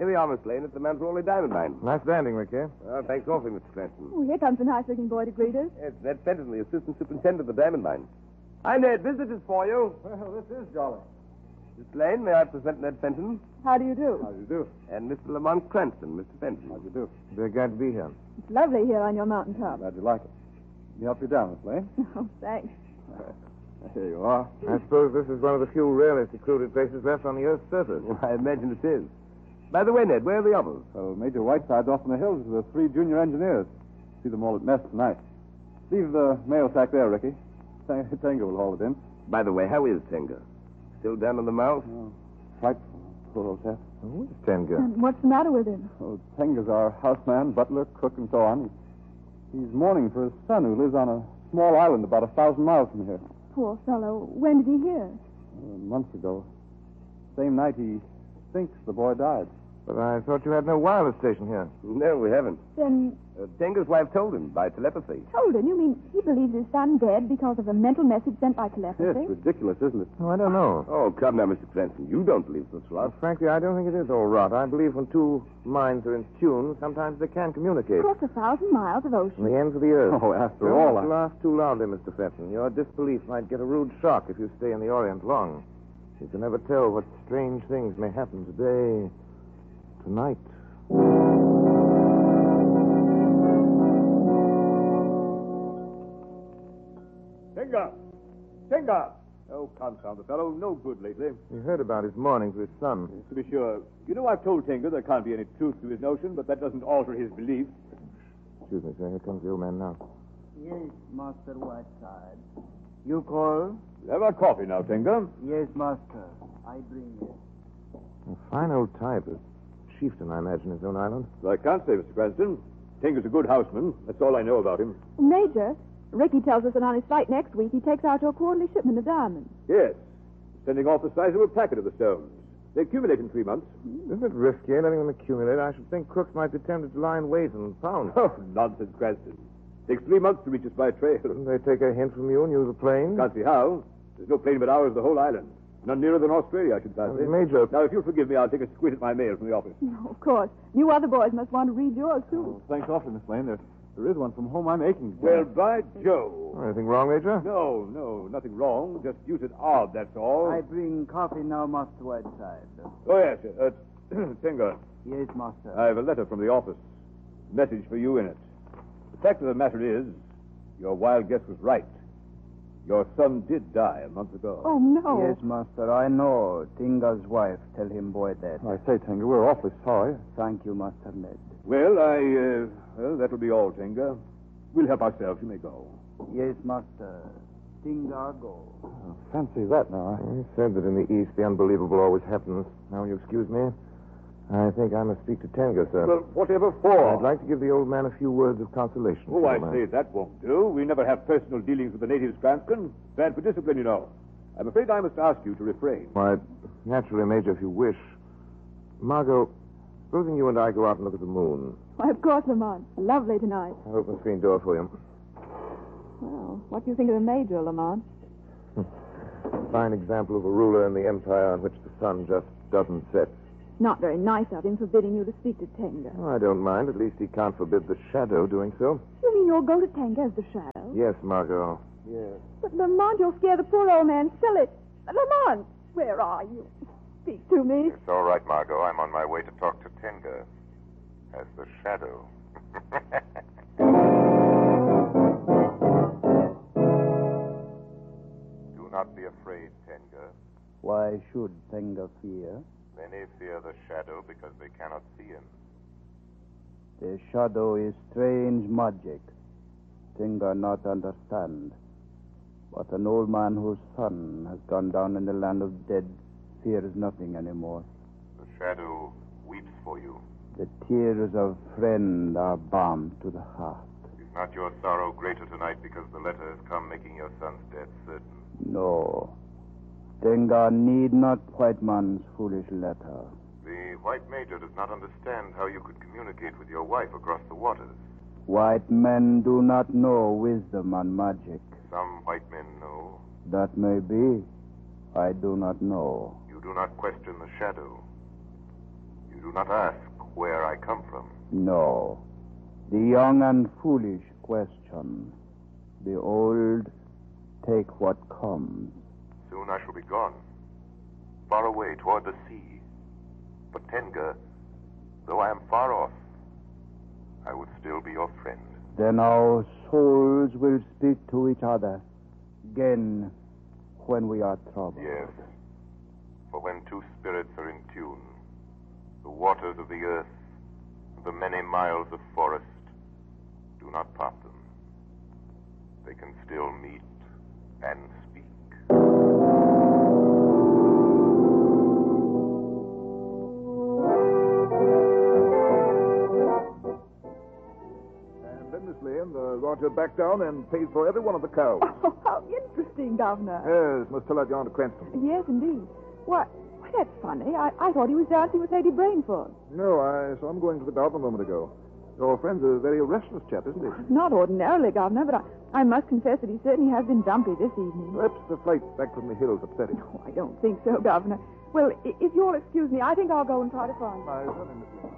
we are, Miss Lane. It's the Manfroli Diamond Mine. Nice landing, Ricky. Thanks awfully, Mr. Cranston. Oh, here comes a nice-looking boy to greet us. It's Ned Fenton, the assistant superintendent of the Diamond Mine. Hi, Ned. Visitors for you. Well, this is jolly. Miss Lane, may I present Ned Fenton? How do you do? How do you do? And Mr. Lamont Cranston, Mr. Fenton. How do you do? Very glad to be here. It's lovely here on your mountaintop. Glad you like it. Let me help you down, Miss Lane. Oh, thanks. Here you are. I suppose this is one of the few railway secluded places left on the Earth's surface. Well, I imagine it is. By the way, Ned, where are the others? So Major Whiteside's off in the hills with the 3 junior engineers. See them all at mess tonight. Leave the mail sack there, Ricky. Tenga will haul it in. By the way, how is Tenga? Still down in the mouth? Oh, frightful. Poor old chap. Who is Tenga? And what's the matter with him? Oh, Tenga's our houseman, butler, cook, and so on. He's mourning for his son who lives on a small island about 1,000 miles from here. Poor fellow. When did he hear? Months ago. Same night he thinks the boy died. But I thought you had no wireless station here. No, we haven't. Then Tenga's wife told him by telepathy. told him? You mean he believes his son dead because of a mental message sent by telepathy? It's ridiculous, isn't it? Oh, I don't know. Oh, come now, Mr. Cranston. You don't believe this Well, rot. frankly, I don't think it is all rot. I believe when two minds are in tune, sometimes they can communicate. Across 1,000 miles of ocean. On the ends of the earth. Oh, after Don't all, laugh too loudly, Mr. Fenton. Your disbelief might get a rude shock if you stay in the Orient long. You can never tell what strange things may happen today, tonight. Tenga! Tenga! Oh, confound the fellow. No good lately. You heard about his mourning for his son. To be sure. You know, I've told Tenga there can't be any truth to his notion, but that doesn't alter his belief. Excuse me, sir. Here comes the old man now. Yes, Master Whiteside. You call? Have a coffee now, Tenga. Yes, Master. I bring it. A fine old type. A chieftain, I imagine, his own island. I can't say, Mr. Cranston. Tenga's a good houseman. That's all I know about him. Major, Ricky tells us that on his flight next week he takes out your quarterly shipment of diamonds. Yes. Sending off the sizable packet of the stones. They accumulate in 3 months. Isn't it risky letting them accumulate? I should think crooks might be tempted to lie in wait and pound. Oh, nonsense, Cranston. Takes 3 months to reach us by trail. Didn't they take a hint from you and use a plane? Can't see how. There's no plane but ours the whole island. None nearer than Australia, I should fancy. Major. Now, if you'll forgive me, I'll take a squint at my mail from the office. No, of course. You other boys must want to read yours, too. Thanks awfully, Miss Lane. There is one from home I'm aching. Well, by Joe. Anything wrong, Major? No, nothing wrong. Just use it odd, that's all. I bring coffee now, Master Whiteside. Oh, yes. Tenga, Yes, Master. I have a letter from the office. Message for you in it. The fact of the matter is, your wild guess was right. Your son did die a month ago. Oh, no. Yes, Master, I know. Tinga's wife tell him boy dead. I say, Tenga, we're awfully sorry. Thank you, Master Ned. Well, that'll be all, Tenga. We'll help ourselves. You may go. Yes, Master. Tinga go. Oh, fancy that now. He said that in the East the unbelievable always happens. Now, will you excuse me? I think I must speak to Tenga, sir. Well, whatever for? I'd like to give the old man a few words of consolation. Oh, I say that won't do. We never have personal dealings with the natives, Cranston. Bad for discipline, you know. I'm afraid I must ask you to refrain. Why, naturally, Major, if you wish. Margot, supposing you and I go out and look at the moon. Why, of course, Lamont. Lovely tonight. I'll open the screen door for you. Well, what do you think of the Major, Lamont? Fine example of a ruler in the empire on which the sun just doesn't set. Not very nice of him forbidding you to speak to Tenga. Oh, I don't mind. At least he can't forbid the shadow doing so. You mean you'll go to Tenga as the shadow? Yes, Margot. Yes. But, Lamont, you'll scare the poor old man silly. Lamont, where are you? Speak to me. It's all right, Margot. I'm on my way to talk to Tenga as the shadow. Do not be afraid, Tenga. Why should Tinga fear? Many fear the shadow because they cannot see him. The shadow is strange magic. Tinga not understand. But an old man whose son has gone down in the land of dead fears nothing anymore. The shadow weeps for you. The tears of friend are balm to the heart. Is not your sorrow greater tonight because the letter has come making your son's death certain? No. Tinga need not white man's foolish letter. The white major does not understand how you could communicate with your wife across the waters. White men do not know wisdom and magic. Some white men know. That may be. I do not know. You do not question the shadow. You You do not ask where I come from. No. The young and foolish question. The old take what comes. Soon I shall be gone. Far away toward the sea. But Tenga, though I am far off, I would still be your friend. Then our souls will speak to each other again when we are troubled. Yes. For when two spirits are in tune, the waters of the earth and the many miles of forest do not part them. They can still meet and speak. And then, Miss Lane, Roger backed down and paid for every one of the cows. Oh, how interesting, Governor. Yes, must tell that yarn to Cranston. Yes, indeed. Why, that's funny. I thought he was dancing with Lady Brainford. No, I saw him going to the garden a moment ago. Your friend's a very restless chap, isn't he? Not ordinarily, Governor, but I must confess that he certainly has been jumpy this evening. Perhaps the flight back from the hills upset him. Oh, I don't think so, Governor. Well, if you'll excuse me, I think I'll go and try to find him. My son, Miss Lane.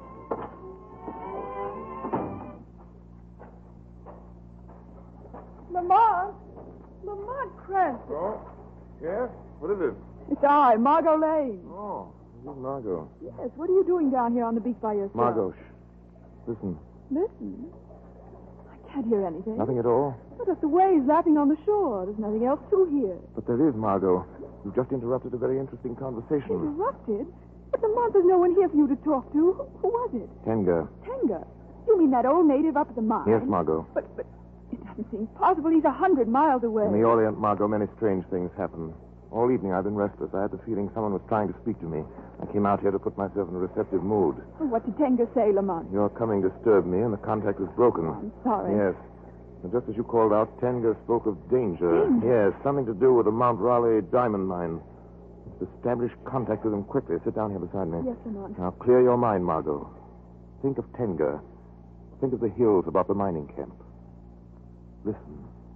Lamont Cranston. Oh? Yeah? What is it? It's I, Margot Lane. Oh, this is Margot. Yes, what are you doing down here on the beach by yourself? Margot, listen. Listen. I can't hear anything. Nothing at all? But just the waves lapping on the shore. There's nothing else to hear. But there is, Margot. You've just interrupted a very interesting conversation. Interrupted? But Lamont, there's no one here for you to talk to. Who was it? Tenga. Tenga. You mean that old native up at the mine? Yes, Margot. But it doesn't seem possible. He's 100 miles away. In the Orient, Margot, many strange things happen. All evening I've been restless. I had the feeling someone was trying to speak to me. I came out here to put myself in a receptive mood. Well, what did Tenga say, Lamont? Your coming disturbed me, and the contact was broken. Oh, I'm sorry. Yes. And just as you called out, Tenga spoke of danger. Danger? Yes, something to do with the Mount Raleigh diamond mine. Establish contact with him quickly. Sit down here beside me. Yes, Lamont. Now, clear your mind, Margot. Think of Tenga. Think of the hills about the mining camp. Listen.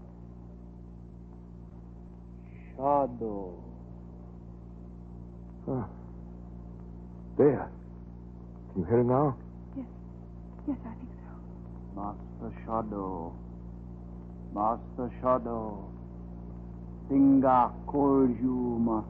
Shadow. Ah. There. Can you hear him now? Yes, I think so. Master Shadow. Master Shadow. Tenga calls you, Master.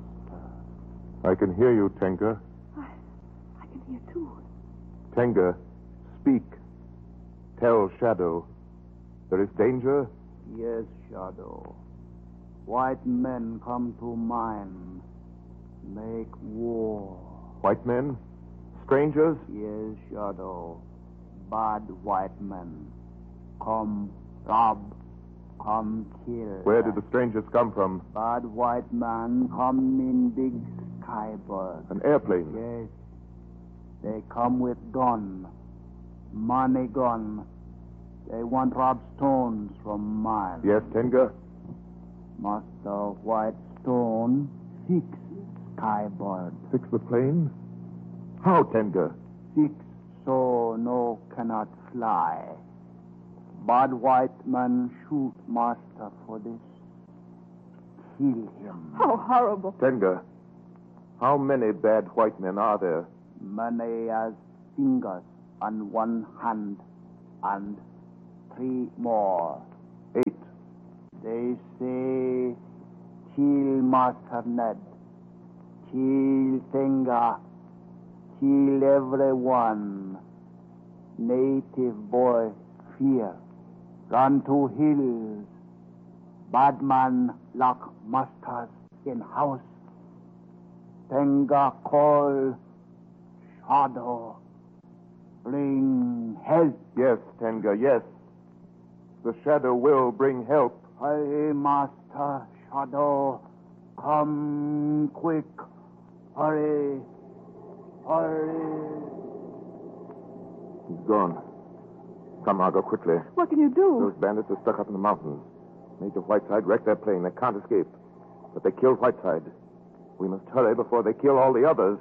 I can hear you, Tenga. I can hear, too. Tenga, speak. Tell Shadow. There is danger? Yes, Shadow. White men come to mine. Make war. White men? Strangers? Yes, Shadow. Bad white men. Come rob. Come kill. Where did the strangers come from? Bad white man come in big skybird. An airplane? Yes. They come with gun. Money gun. They want rob stones from mine. Yes, Tenga? Master White Stone, fix skybird. Fix the plane? How, Tenga? Fix so no cannot fly. Bad white man shoot master for this. Kill him. How horrible. Tenga, how many bad white men are there? Many as fingers on one hand and 3 more. 8. They say, kill Master Ned, kill Tenga, kill everyone. Native boy, fear, run to hills. Bad man lock masters in house. Tenga call, Shadow, bring help. Yes, Tenga, yes. The Shadow will bring help. Hey, Master Shadow, come quick. Hurry, hurry. He's gone. Come, Margot, quickly. What can you do? Those bandits are stuck up in the mountains. Major Whiteside wrecked their plane. They can't escape. But they killed Whiteside. We must hurry before they kill all the others.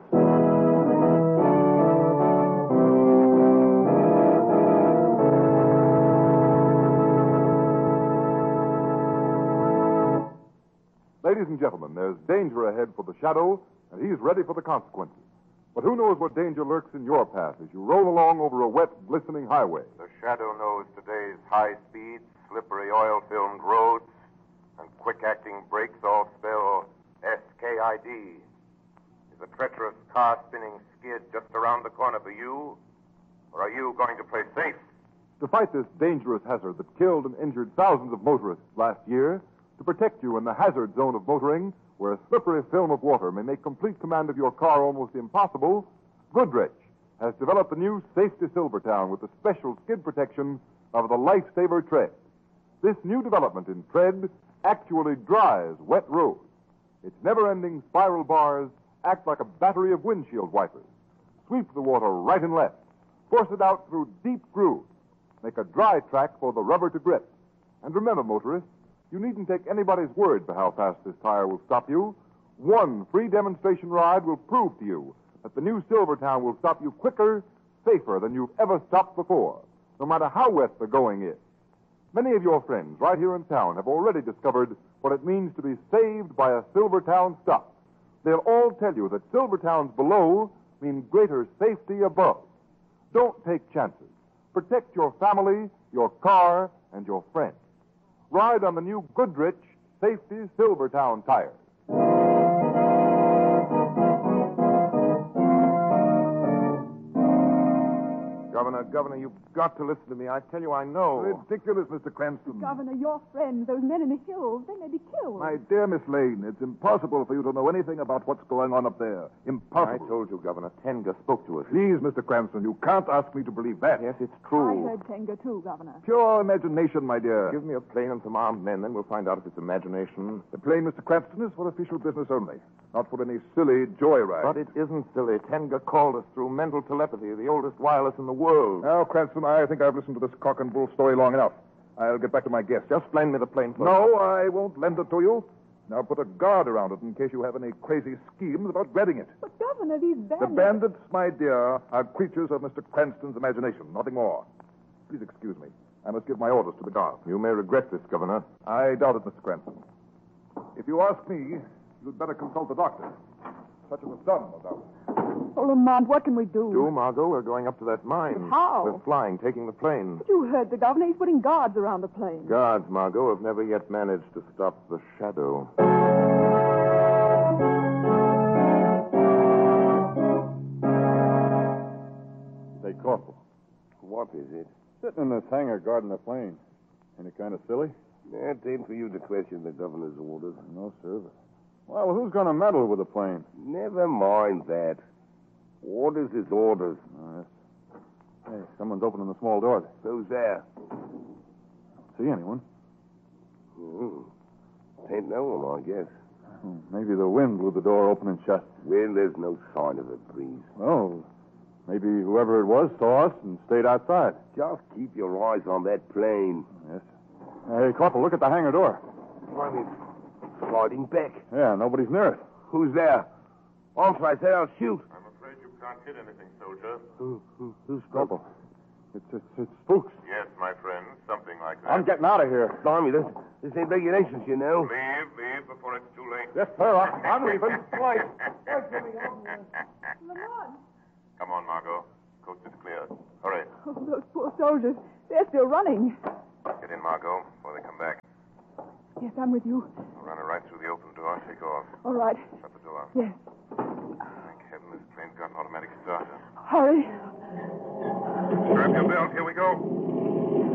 Ladies and gentlemen, there's danger ahead for the Shadow, and he's ready for the consequences. But who knows what danger lurks in your path as you roll along over a wet, glistening highway? The shadow knows today's high-speed, slippery, oil-filmed roads and quick-acting brakes all spell SKID. Is a treacherous car-spinning skid just around the corner for you, or are you going to play safe? To fight this dangerous hazard that killed and injured thousands of motorists last year, to protect you in the hazard zone of motoring, where a slippery film of water may make complete command of your car almost impossible, Goodrich has developed the new Safety Silvertown with the special skid protection of the Lifesaver Tread. This new development in tread actually dries wet roads. Its never-ending spiral bars act like a battery of windshield wipers. Sweep the water right and left. Force it out through deep grooves. Make a dry track for the rubber to grip. And remember, motorists, you needn't take anybody's word for how fast this tire will stop you. One free demonstration ride will prove to you that the new Silvertown will stop you quicker, safer than you've ever stopped before, no matter how wet the going is. Many of your friends right here in town have already discovered what it means to be saved by a Silvertown stop. They'll all tell you that Silvertowns below mean greater safety above. Don't take chances. Protect your family, your car, and your friends. Ride on the new Goodrich Safety Silvertown tires. Governor, you've got to listen to me. I tell you, I know. Ridiculous, Mr. Cranston. Governor, your friends, those men in the hills, they may be killed. My dear Miss Lane, it's impossible for you to know anything about what's going on up there. Impossible. I told you, Governor. Tenga spoke to us. Please, Mr. Cranston, you can't ask me to believe that. Yes, it's I true. heard Tenga, too, Governor. Pure imagination, my dear. Give me a plane and some armed men, then we'll find out if it's imagination. The plane, Mr. Cranston, is for official business only, not for any silly joyride. But it isn't silly. Tenga called us through mental telepathy, the oldest wireless in the world. Now, Cranston, I think I've listened to this cock and bull story long enough. I'll get back to my guest. Just lend me the plane, please. No, I won't lend it to you. Now put a guard around it in case you have any crazy schemes about grabbing it. But, Governor, these bandits... The bandits, my dear, are creatures of Mr. Cranston's imagination, nothing more. Please excuse me. I must give my orders to the guard. You may regret this, Governor. I doubt it, Mr. Cranston. If you ask me, you'd better consult the doctor. Such as a son, no doubt. Oh, Lamont, what can we do? Do, Margot? We're going up to that mine. How? We're flying, taking the plane. But you heard the governor. He's putting guards around the plane. Guards, Margot, have never yet managed to stop the shadow. Say, Corporal, What is it? sitting in this hangar guarding the plane, any kind of silly? It ain't for you to question the governor's orders. No, sir. Well, who's going to meddle with the plane? Never mind that. Orders is orders. Oh, yes. Hey, someone's opening the small door. Who's there? Don't see anyone. Ain't no one, I guess. Maybe the wind blew the door open and shut. Well, there's no sign of it, Breeze. Oh, maybe whoever it was saw us and stayed outside. Just keep your eyes on that plane. Yes. Hey, Corporal, look at the hangar door. Climbing, sliding back. Yeah, nobody's near it. Who's there? Answer, I say I'll shoot. I'm afraid you can't hit anything, soldier. Who's Corporal, it's spooks. Yes, my friend, something like that. I'm getting out of here. Blimey, this ain't regulations, you know. Leave before it's too late. Yes, sir, I'm leaving. Lamont! Come on, Margot. Coast is clear. Hurry. Oh, those poor soldiers. They're still running. Get in, Margot, before they come back. Yes, I'm with you. I'll run her right through the open door. Take off. All right. Shut the door. Yes. Thank heaven this plane's got an automatic starter. Hurry. Strap your belt. Here we go.